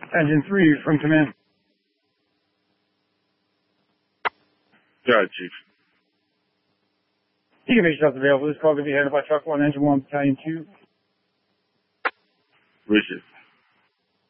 Engine 3 from command. Got it, Chief. You can make yourself available. This call can be handled by Truck 1, Engine 1, Battalion 2. Richard.